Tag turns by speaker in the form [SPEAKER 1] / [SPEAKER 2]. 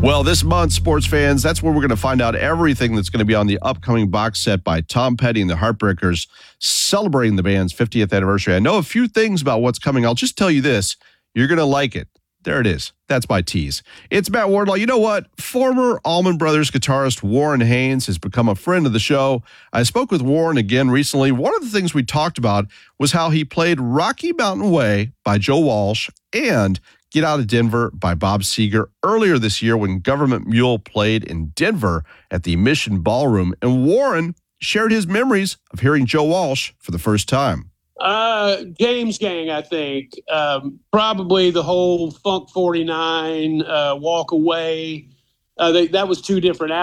[SPEAKER 1] Well, this month, sports fans, that's where we're going to find out everything that's going to be on the upcoming box set by Tom Petty and the Heartbreakers, celebrating the band's 50th anniversary. I know a few things about what's coming. I'll just tell you this. You're going to like it. There it is. That's my tease. It's Matt Wardlaw. You know what? Former Allman Brothers guitarist Warren Haynes has become a friend of the show. I spoke with Warren again recently. One of the things we talked about was how he played Rocky Mountain Way by Joe Walsh and Get Out of Denver by Bob Seger earlier this year when Government Mule played in Denver at the Mission Ballroom. And Warren shared his memories of hearing Joe Walsh for the first time.
[SPEAKER 2] James Gang, I think. Probably the whole Funk 49, Walk Away. That was two different